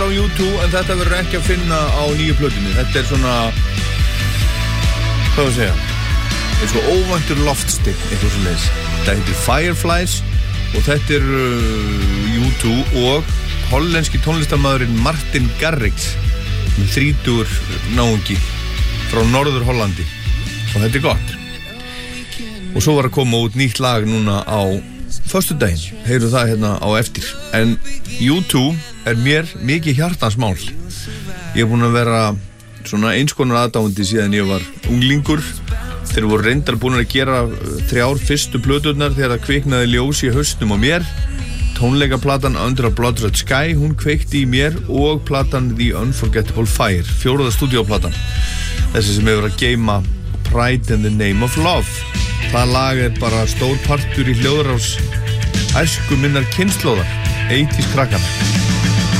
frá U2 en þetta verður ekki að finna á nýju plötunni. Þetta svona, hvað að segja, svo óvæntur loftstig, eitthvað svo leiðis. Þetta heitir Fireflies og þetta U2 og hollenski tónlistarmaðurinn Martin Garrix, 30 náungi frá Norður Hollandi og þetta gott. Og svo var að koma út nýtt lag núna á föstudaginn, heyru það hérna á eftir. En U2 mér mikið hjartansmál. Ég búinn að vera svona einskonar aðdáandi síðan ég var unglingur. Þeir voru reyndar búin að gera 3 fyrstu plöturnar þegar það kviknaði ljós í hausnum á mér. Tónleikaplatan Under a Blood Red Sky, hún kveikti í mér og platan The Unforgettable Fire, 4. stúdíóplatan. Þessi sem hefur að geyma Pride in the Name of Love. Það lag bara stór partur í hljóðrás æsku minnar kynslóðar, 80s krakkana.